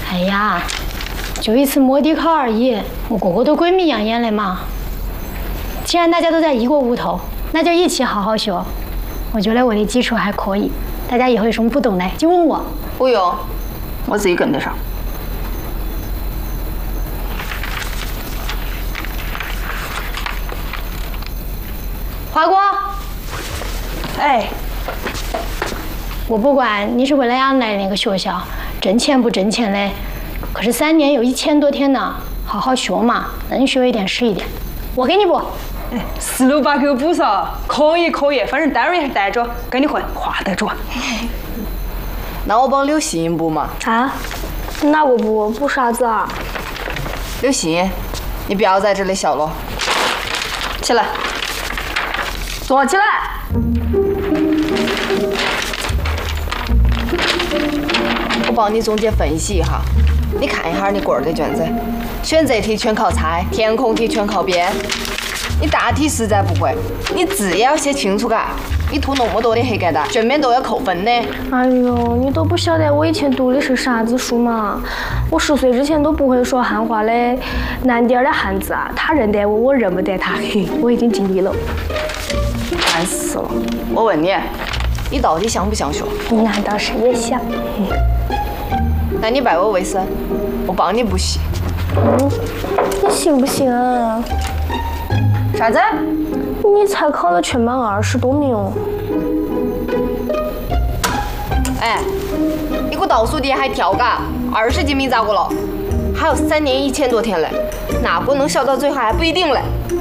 哎呀，就一次模拟考而已，我个个都鬼迷养眼的嘛。既然大家都在一个屋头，那就一起好好学。我觉得我的基础还可以，大家以后有什么不懂的就问我。 不用，我自己跟得上。 华国， 哎， 我不管你是为了要来那个学校，挣钱不挣钱的，可是3年有1000多天呢，好好学嘛，能学一点是一点。我给你补。 4六8给我补上，可以，反正单位还带着，跟你混划得着。 那我帮刘欣补嘛。 啊？那我补啥子啊？ 刘欣，你不要在这里笑了，起来，坐起来。我帮你总结分析一下，你看一下你过儿的卷子，选择题全靠猜，填空题全靠编。你大题实在不会，你字也要写清楚嘎。你涂那么多的黑疙瘩，卷面都要扣分的。 哎呦，你都不晓得我以前读的是啥子书嘛？我10岁之前都不会说汉话的，难点的汉字啊，他认得我，我认不得他。嘿，我已经尽力了。 烦死了！我问你，你到底想不想学？ 那倒是也想。 那你拜我为师，我帮你补习。 你行不行啊？ 啥子？ 你才考了全班20多名哦。 哎，你给我倒数第还跳嘎，20几名咋个了？还有3年1000多天嘞，那个能笑到最后还不一定嘞。